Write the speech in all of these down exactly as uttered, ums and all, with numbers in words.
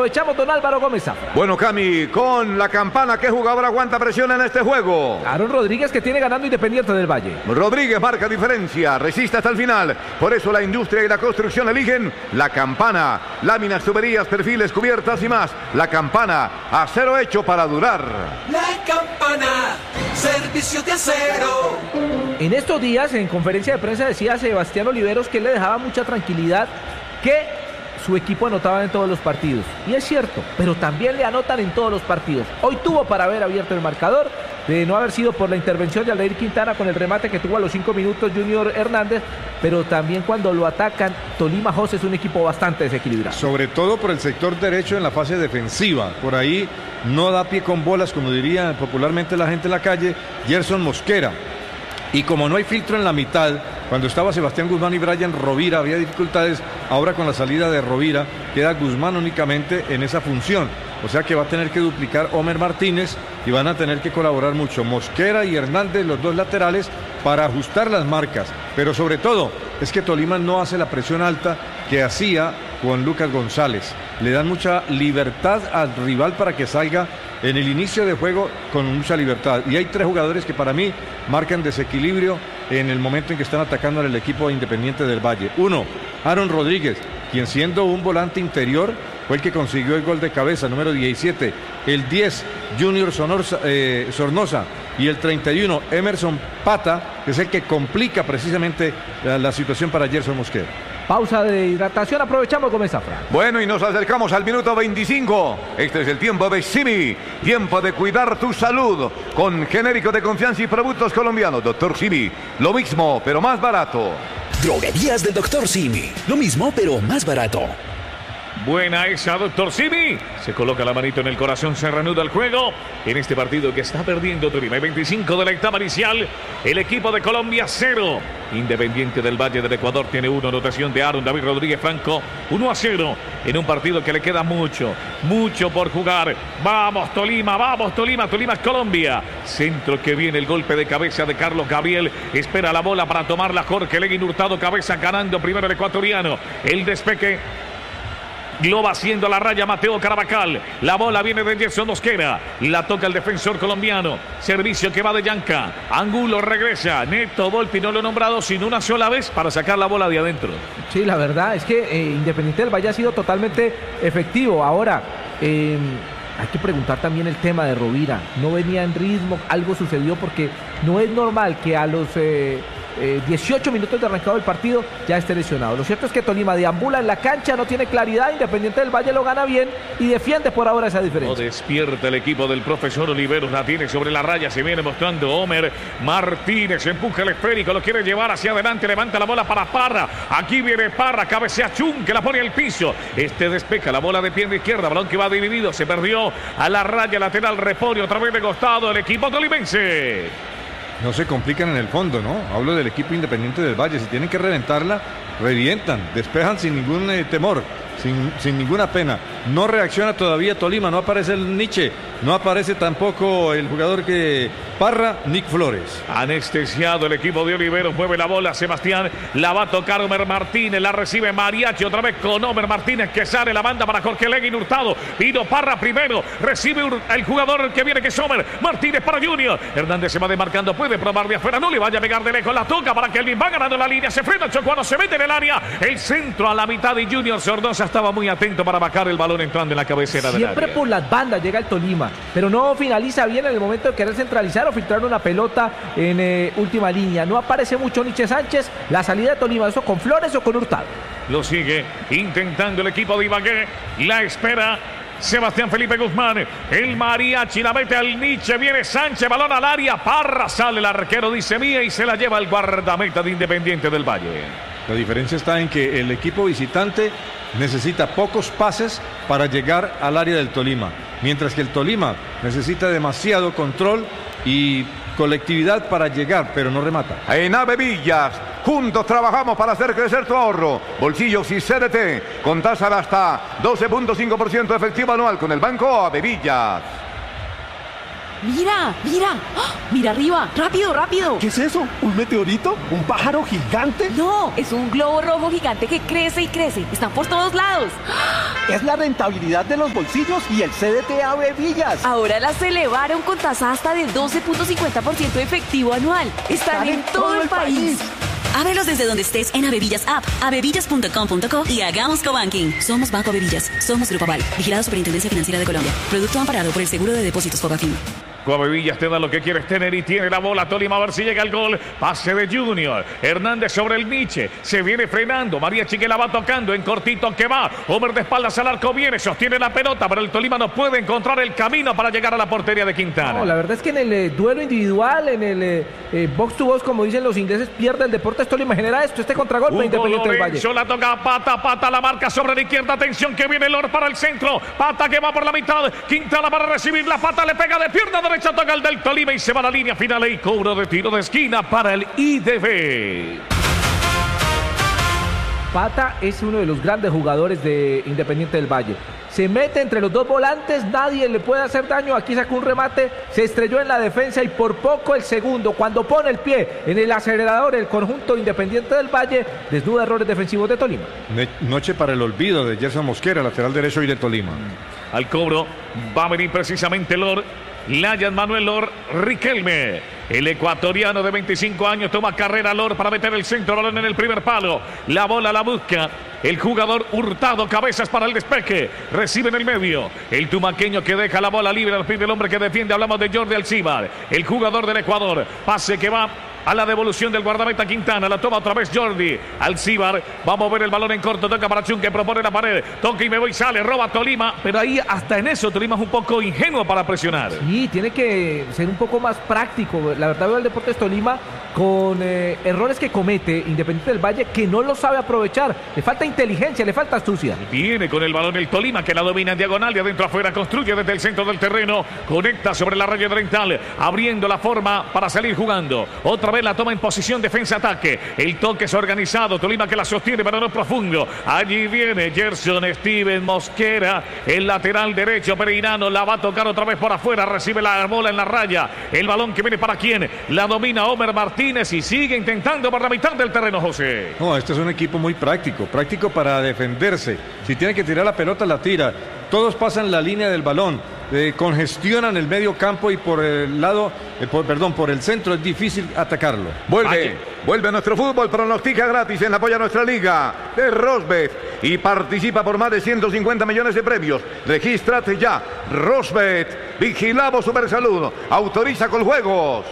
aprovechamos, don Álvaro Gómez Zafra. Bueno, Cami, con la campana, ¿qué jugador aguanta presión en este juego? Aaron Rodríguez, que tiene ganando Independiente del Valle. Rodríguez marca diferencia, resiste hasta el final. Por eso la industria y la construcción eligen la campana. Láminas, tuberías, perfiles, cubiertas y más. La campana, acero hecho para durar. La campana, servicio de acero. En estos días, en conferencia de prensa, decía Sebastián Oliveros que le dejaba mucha tranquilidad que su equipo anotaba en todos los partidos. Y es cierto, pero también le anotan en todos los partidos. Hoy tuvo para haber abierto el marcador, de no haber sido por la intervención de Aldair Quintana con el remate que tuvo a los cinco minutos Junior Hernández, pero también cuando lo atacan, Tolima José es un equipo bastante desequilibrado. Sobre todo por el sector derecho en la fase defensiva. Por ahí no da pie con bolas, como diría popularmente la gente en la calle, Gerson Mosquera. Y como no hay filtro en la mitad, cuando estaba Sebastián Guzmán y Brian Rovira había dificultades, ahora con la salida de Rovira queda Guzmán únicamente en esa función. O sea que va a tener que duplicar Homer Martínez y van a tener que colaborar mucho Mosquera y Hernández, los dos laterales, para ajustar las marcas. Pero sobre todo es que Tolima no hace la presión alta que hacía con Lucas González. Le dan mucha libertad al rival para que salga en el inicio de juego con mucha libertad. Y hay tres jugadores que para mí marcan desequilibrio en el momento en que están atacando al equipo Independiente del Valle. Uno, Aaron Rodríguez, quien siendo un volante interior fue el que consiguió el gol de cabeza, número diecisiete. El diez, Junior Sonorza, eh, Sornosa. Y el treinta y uno, Emerson Pata, que es el que complica precisamente la, la situación para Gerson Mosquera. Pausa de hidratación, aprovechamos Gómez Zafra. Bueno, y nos acercamos al minuto veinticinco. Este es el tiempo de Simi, tiempo de cuidar tu salud con genérico de confianza y productos colombianos. Doctor Simi, lo mismo, pero más barato. Droguerías del Doctor Simi, lo mismo, pero más barato. Buena esa, Doctor Simi. Se coloca la manito en el corazón, se reanuda el juego en este partido que está perdiendo Tolima. veinticinco de la etapa inicial, el equipo de Colombia cero. Independiente del Valle del Ecuador tiene uno, anotación de Aaron David Rodríguez Franco, uno a cero en un partido que le queda mucho, mucho por jugar. Vamos Tolima, vamos Tolima, Tolima Colombia. Centro que viene, el golpe de cabeza de Carlos Gabriel, espera la bola para tomarla Jorge Leguín Hurtado, cabeza ganando primero el ecuatoriano. El despeque lo va haciendo a la raya Mateo Carabajal. La bola viene de Gerson Mosquera. La toca el defensor colombiano. Servicio que va de Yanca. Angulo regresa. Neto Volpi no lo ha nombrado sino una sola vez para sacar la bola de adentro. Sí, la verdad es que eh, Independiente del Valle ha sido totalmente efectivo. Ahora, eh, hay que preguntar también el tema de Rovira. No venía en ritmo, algo sucedió porque no es normal que a los... Eh, Eh, dieciocho minutos de arrancado del partido ya esté lesionado. Lo cierto es que Tolima deambula en la cancha, no tiene claridad. Independiente del Valle lo gana bien y defiende por ahora esa diferencia. No despierta el equipo del profesor Oliveros, la tiene sobre la raya, se viene mostrando Homer Martínez, empuja el esférico, lo quiere llevar hacia adelante, levanta la bola para Parra. Aquí viene Parra, cabecea Chun que la pone al piso. Este despeja la bola de pierna izquierda, balón que va dividido, se perdió a la raya lateral, repone otra vez de costado el equipo tolimense. No se complican en el fondo, ¿no? Hablo del equipo Independiente del Valle. Si tienen que reventarla, revientan, despejan sin ningún eh, temor, sin, sin ninguna pena. No reacciona todavía Tolima, no aparece el Nietzsche, no aparece tampoco el jugador que Parra, Nick Flores. Anestesiado el equipo de Oliveros, mueve la bola Sebastián, la va a tocar Homer Martínez, la recibe Mariachi, otra vez con Homer Martínez que sale, la banda para Jorge Leguín Hurtado, vino Parra primero, recibe el jugador que viene que es Homer Martínez para Junior, Hernández se va demarcando, puede probar de afuera, no le vaya a pegar de lejos, la toca para que Kelvin va ganando la línea, se frena Chocuano, se mete en el área, el centro a la mitad de Junior Sornosa estaba muy atento para bajar el balón entrando en la cabecera del área. Siempre por las bandas llega el Tolima, pero no finaliza bien en el momento de querer centralizar o filtrar una pelota en eh, última línea. No aparece mucho Nietzsche Sánchez. La salida de Tolima, ¿eso con Flores o con Hurtado? Lo sigue intentando el equipo de Ibagué. La espera Sebastián Felipe Guzmán. El Mariachi la mete al Nietzsche. Viene Sánchez, balón al área. Parra sale el arquero, dice mía, y se la lleva el guardameta de Independiente del Valle. La diferencia está en que el equipo visitante necesita pocos pases para llegar al área del Tolima, mientras que el Tolima necesita demasiado control y colectividad para llegar, pero no remata. En Ave Villas, juntos trabajamos para hacer crecer tu ahorro. Bolsillos y C D T, con tasa de hasta doce punto cinco por ciento efectivo anual con el Banco Ave Villas. Mira, mira, ¡ah! Mira arriba, rápido, rápido. ¿Qué es eso? ¿Un meteorito? ¿Un pájaro gigante? No, es un globo rojo gigante que crece y crece. Están por todos lados. Es la rentabilidad de los bolsillos y el C D T Ave Villas. Ahora las elevaron con tasa hasta de doce punto cincuenta por ciento efectivo anual. Están, Están en, en todo, todo el país. país. Ábrelos desde donde estés en Avevillas App, avevillas punto com punto co y hagamos cobanking. Somos Banco Avevillas. Somos Grupo Aval. Vigilado Superintendencia Financiera de Colombia. Producto amparado por el Seguro de Depósitos Fogafín. Avevillas te da lo que quieres tener y tiene la bola. Tolima a ver si llega el gol. Pase de Junior. Hernández sobre el Nietzsche. Se viene frenando. María Chique la va tocando en cortito que va. Homer de espaldas al arco viene. Sostiene la pelota, pero el Tolima no puede encontrar el camino para llegar a la portería de Quintana. No, la verdad es que en el eh, duelo individual, en el eh, eh, box to box, como dicen los ingleses, pierde el Deportes Tolima. Genera esto, este contragolpe Hugo Independiente del Valle. La toca pata, pata, la marca sobre la izquierda. Atención que viene Lor para el centro. Pata que va por la mitad. Quintana para recibir la pata. Le pega de pierna derecha. Toca el del Tolima y se va a la línea final y cobro de tiro de esquina para el I D B. Pata es uno de los grandes jugadores de Independiente del Valle. Se mete entre los dos volantes, nadie le puede hacer daño. Aquí sacó un remate, se estrelló en la defensa y por poco el segundo, cuando pone el pie en el acelerador, el conjunto Independiente del Valle desnuda errores defensivos de Tolima. Noche para el olvido de Gerson Mosquera, lateral derecho y de Tolima. Al cobro va a venir precisamente Lor. Layan Manuel Lor Riquelme, el ecuatoriano de veinticinco años, toma carrera Lor para meter el centro, balón en el primer palo, la bola la busca el jugador Hurtado, cabezas para el despeje, recibe en el medio, el tumaqueño que deja la bola libre al fin del hombre que defiende, hablamos de Jordi Alcibar, el jugador del Ecuador, pase que va a la devolución del guardameta Quintana, la toma otra vez Jordi Alcibar, va a mover el balón en corto, toca para Chun que propone la pared, toca y me voy, sale, roba Tolima, pero ahí hasta en eso Tolima es un poco ingenuo para presionar. Sí, tiene que ser un poco más práctico, la verdad veo al Deportes Tolima con eh, errores que comete Independiente del Valle que no lo sabe aprovechar, le falta inteligencia, le falta astucia. Viene con el balón el Tolima que la domina en diagonal, de adentro afuera, construye desde el centro del terreno, conecta sobre la raya oriental, abriendo la forma para salir jugando, otra vez la toma en posición defensa-ataque, el toque es organizado, Tolima que la sostiene pero no profundo, allí viene Gerson Steven Mosquera, el lateral derecho pereirano, la va a tocar otra vez por afuera, recibe la bola en la raya, el balón que viene para quién, la domina Homer Martínez y sigue intentando por la mitad del terreno, José. No, este es un equipo muy práctico, práctico para defenderse, si tiene que tirar la pelota la tira, todos pasan la línea del balón, eh, congestionan el medio campo y por el lado, eh, por, perdón, por el centro es difícil atacarlo. Vuelve, Valle. vuelve a nuestro fútbol, pronostica gratis en la apoya nuestra liga de Rosbet y participa por más de ciento cincuenta millones de premios. Regístrate ya, Rosbet, vigilado Supersalud, autoriza con juegos.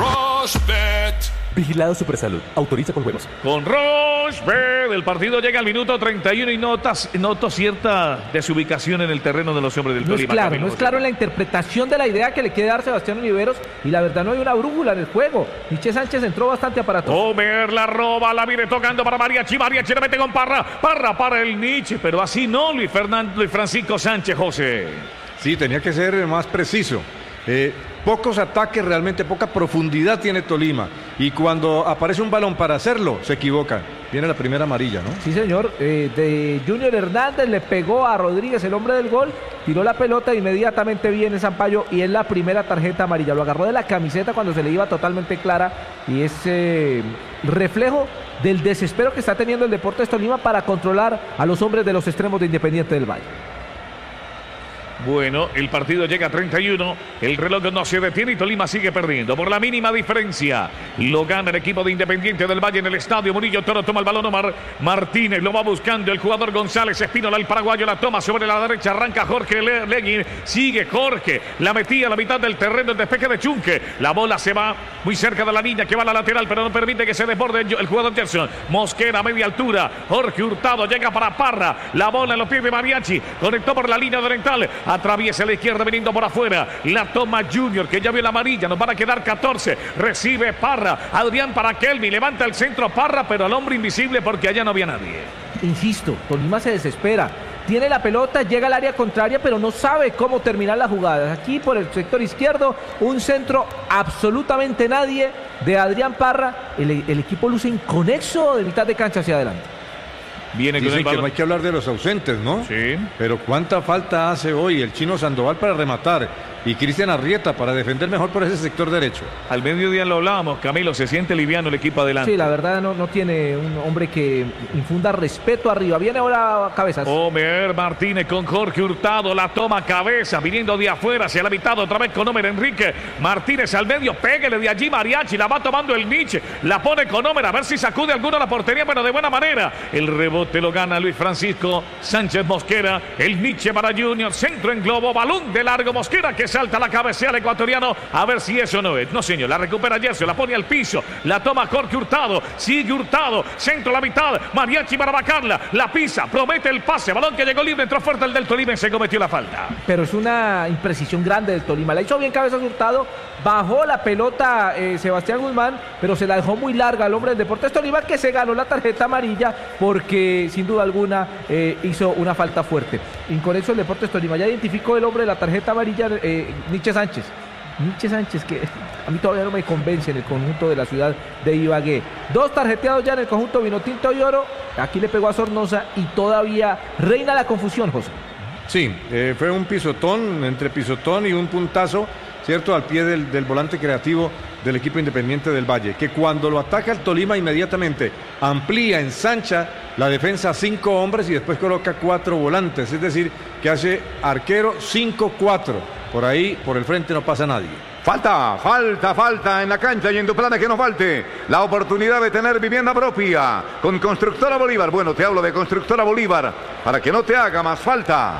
Rosbet. Vigilado Supersalud. Autoriza con juegos. Con Rosbet, el partido llega al minuto treinta y uno y notas, noto cierta desubicación en el terreno de los hombres del no Tolima. Es claro, Camilo no es José. claro en la interpretación de la idea que le quiere dar Sebastián Oliveros y la verdad no hay una brújula en el juego. Nietzsche Sánchez entró bastante aparatoso. Homer la roba, la viene tocando para Mariachi, Mariachi le mete con Parra, Parra para el Nietzsche, pero así no Luis Fernando, Luis Francisco Sánchez, José. Sí, tenía que ser más preciso. Eh, pocos ataques, realmente poca profundidad tiene Tolima. Y cuando aparece un balón para hacerlo, se equivocan. Viene la primera amarilla, ¿no? Sí, señor. Eh, de Junior Hernández le pegó a Rodríguez, el hombre del gol, tiró la pelota, inmediatamente viene Sampaio y es la primera tarjeta amarilla. Lo agarró de la camiseta cuando se le iba totalmente clara y es eh, reflejo del desespero que está teniendo el Deportes Tolima para controlar a los hombres de los extremos de Independiente del Valle. Bueno, el partido llega a treinta y uno, el reloj no se detiene y Tolima sigue perdiendo por la mínima diferencia. Lo gana el equipo de Independiente del Valle en el estadio. Murillo Toro toma el balón, Omar Martínez lo va buscando el jugador González Espínola, el paraguayo, la toma sobre la derecha, arranca Jorge Le Leguín, sigue Jorge, la metía a la mitad del terreno, el despeje de Chunque, la bola se va muy cerca de la línea que va a la lateral, pero no permite que se desborde el jugador Gerson Mosquera a media altura, Jorge Hurtado llega para Parra, la bola en los pies de Mariachi, conectó por la línea oriental, atraviesa a la izquierda viniendo por afuera, la toma Junior que ya vio la amarilla, nos van a quedar catorce, recibe Parra, Adrián para Kelvin, levanta el centro Parra, pero al hombre invisible porque allá no había nadie. Insisto, Tolima se desespera, tiene la pelota, llega al área contraria, pero no sabe cómo terminar las jugadas. Aquí por el sector izquierdo, un centro absolutamente nadie de Adrián Parra, el, el equipo luce inconexo de mitad de cancha hacia adelante. Viene con Dicen el que balón. no hay que hablar de los ausentes, ¿no? Sí. Pero cuánta falta hace hoy el chino Sandoval para rematar. y Cristian Arrieta para defender mejor por ese sector derecho. Al mediodía lo hablábamos, Camilo, se siente liviano el equipo adelante. Sí, la verdad no, no tiene un hombre que infunda respeto arriba. Viene ahora Cabezas. Omer Martínez con Jorge Hurtado, la toma Cabezas, viniendo de afuera hacia la mitad, otra vez con Omer Enrique Martínez al medio, pégale de allí Mariachi, la va tomando el Nietzsche, la pone con Omer, a ver si sacude alguno a la portería, pero de buena manera. El rebote lo gana Luis Francisco Sánchez Mosquera, el Nietzsche para Junior, centro en globo, balón de largo, Mosquera que salta la cabecea al ecuatoriano, a ver si eso no es. No señor, la recupera Gerson, la pone al piso, la toma Jorge Hurtado, sigue Hurtado, centro a la mitad, Mariachi para vacarla, la pisa, promete el pase, balón que llegó libre, entró fuerte el del Tolima y se cometió la falta. Pero es una imprecisión grande del Tolima, la hizo bien Cabezas Hurtado, bajó la pelota eh, Sebastián Guzmán, pero se la dejó muy larga al hombre del Deportes Tolima, que se ganó la tarjeta amarilla porque sin duda alguna eh, hizo una falta fuerte. Y con eso el Deportes Tolima ya identificó el hombre de la tarjeta amarilla, eh, Nietzsche Sánchez. Nietzsche Sánchez, que a mí todavía no me convence en el conjunto de la ciudad de Ibagué. Dos tarjeteados ya en el conjunto Vinotinto y Oro. Aquí le pegó a Sornosa y todavía reina la confusión, José. Sí, eh, fue un pisotón, entre pisotón y un puntazo, ¿cierto? Al pie del, del volante creativo del equipo Independiente del Valle, que cuando lo ataca el Tolima inmediatamente amplía, ensancha la defensa a cinco hombres y después coloca cuatro volantes, es decir, que hace arquero cinco cuatro. Por ahí, por el frente no pasa nadie. Falta, falta, falta en la cancha y en tu plana que nos falte la oportunidad de tener vivienda propia con Constructora Bolívar. Bueno, te hablo de Constructora Bolívar para que no te haga más falta.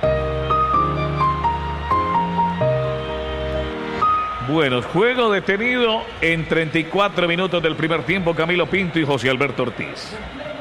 Bueno, juego detenido en treinta y cuatro minutos del primer tiempo, Camilo Pinto y José Alberto Ortiz.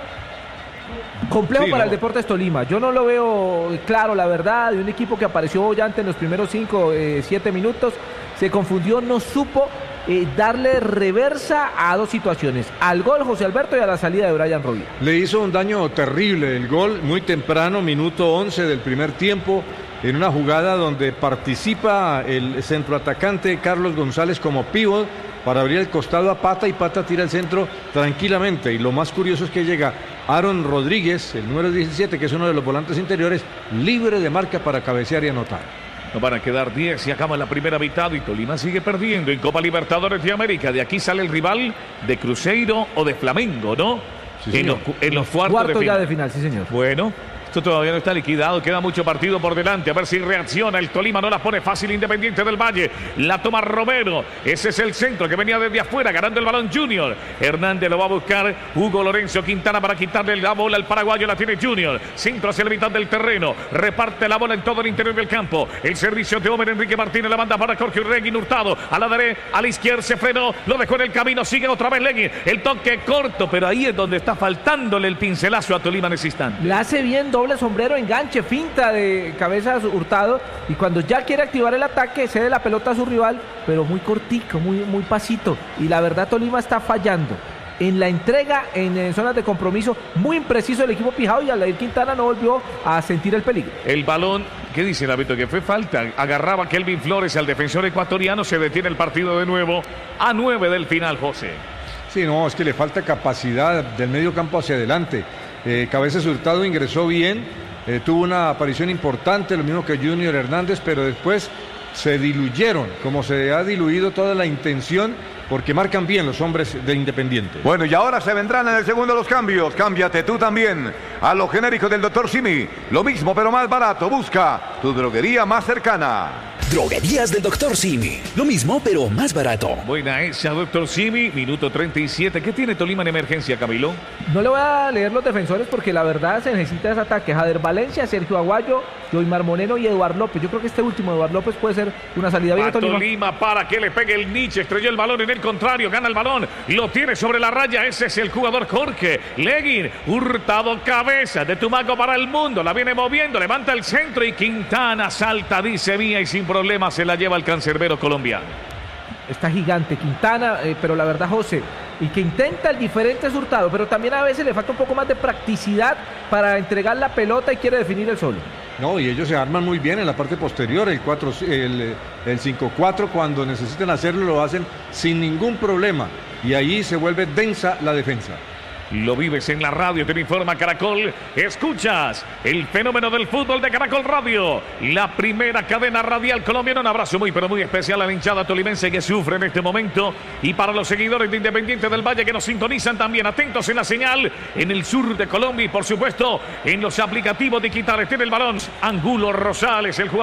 Complejo Sí, para no. el Deportes Tolima. Yo no lo veo claro, la verdad, de un equipo que apareció bollante en los primeros cinco, siete minutos. Se confundió, no supo eh, darle reversa a dos situaciones. Al gol José Alberto y a la salida de Brian Rovira. Le hizo un daño terrible el gol muy temprano, minuto once del primer tiempo, en una jugada donde participa el centroatacante Carlos González como pívot para abrir el costado a Pata y Pata tira el centro tranquilamente. Y lo más curioso es que llega Aaron Rodríguez, el número diecisiete, que es uno de los volantes interiores, libre de marca para cabecear y anotar. Nos van a quedar diez y acaba la primera mitad y Tolima sigue perdiendo en Copa Libertadores de América. De aquí sale el rival de Cruzeiro o de Flamengo, ¿no? Sí, en, los, en los cuartos Cuarto de final. ya de final, sí señor. Bueno, esto todavía no está liquidado, queda mucho partido por delante, a ver si reacciona. El Tolima no la pone fácil, Independiente del Valle, la toma Romero, ese es el centro que venía desde afuera, ganando el balón Junior. Hernández lo va a buscar, Hugo Lorenzo Quintana para quitarle la bola al paraguayo, la tiene Junior, centro hacia la mitad del terreno, reparte la bola en todo el interior del campo, el servicio de Homer Enrique Martínez, la manda para Jorge Reguín Hurtado, a la derecha, a la izquierda se frenó, lo dejó en el camino, sigue otra vez Leguín, el toque corto, pero ahí es donde está faltándole el pincelazo a Tolima en ese instante. La hace bien, doble sombrero, enganche, finta de Cabezas Hurtado, y cuando ya quiere activar el ataque cede la pelota a su rival, pero muy cortico, muy, muy pasito, y la verdad Tolima está fallando en la entrega, en, en zonas de compromiso, muy impreciso el equipo Pijao, y Aldair Quintana no volvió a sentir el peligro. El balón, ¿qué dice el árbitro? Que fue falta, agarraba Kelvin Flores al defensor ecuatoriano, se detiene el partido de nuevo a nueve del final, José. Sí, no, es que le falta capacidad del medio campo hacia adelante. Eh, Cabezas Hurtado ingresó bien, eh, tuvo una aparición importante, lo mismo que Junior Hernández, pero después se diluyeron, como se ha diluido toda la intención, porque marcan bien los hombres de Independiente. Bueno, y ahora se vendrán en el segundo los cambios. Cámbiate tú también a lo genérico del doctor Simi. Lo mismo pero más barato. Busca tu droguería más cercana. Droguerías del doctor Simi. Lo mismo, pero más barato. Buena esa, doctor Simi. Minuto treinta y siete. ¿Qué tiene Tolima en emergencia, Camilo? No le voy a leer los defensores porque la verdad se necesita ese ataque. Jader Valencia, Sergio Aguayo, Joymar Moreno y Eduardo López. Yo creo que este último, Eduardo López, puede ser una salida bien a a Tolima. Tolima para que le pegue el Nietzsche. Estrelló el balón en el contrario. Gana el balón. Lo tiene sobre la raya. Ese es el jugador Jorge Leguín. Hurtado cabeza de Tumaco para el mundo. La viene moviendo. Levanta el centro y Quintana salta, dice Vía, y sin problema se la lleva el cancerbero colombiano. Está gigante Quintana, eh, pero la verdad, José, y que intenta el diferente es Hurtado, pero también a veces le falta un poco más de practicidad para entregar la pelota y quiere definir el solo. No, y ellos se arman muy bien en la parte posterior, el, cuatro, el, el cinco cuatro, cuando necesitan hacerlo lo hacen sin ningún problema, y ahí se vuelve densa la defensa. lo vives en la radio, te lo informa Caracol. Escuchas el fenómeno del fútbol de Caracol Radio, la primera cadena radial colombiana. Un abrazo muy, pero muy especial a la hinchada tolimense que sufre en este momento y para los seguidores de Independiente del Valle que nos sintonizan también. Atentos en la señal en el sur de Colombia y, por supuesto, en los aplicativos digitales. Tiene el balón Angulo Rosales, el jugador